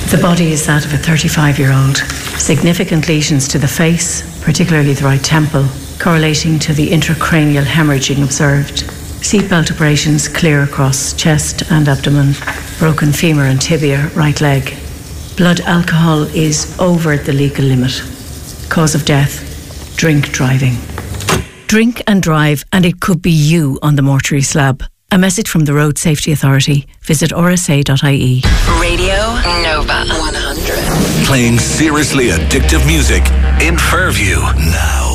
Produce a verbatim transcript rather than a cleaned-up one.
The body is that of a thirty-five-year-old. Significant lesions to the face, particularly the right temple, correlating to the intracranial hemorrhaging observed. Seatbelt abrasions clear across chest and abdomen. Broken femur and tibia, right leg. Blood alcohol is over the legal limit. Cause of death, drink driving. Drink and drive, and it could be you on the mortuary slab. A message from the Road Safety Authority. Visit r s a dot i e. Radio Nova one hundred. Playing seriously addictive music in Fairview now.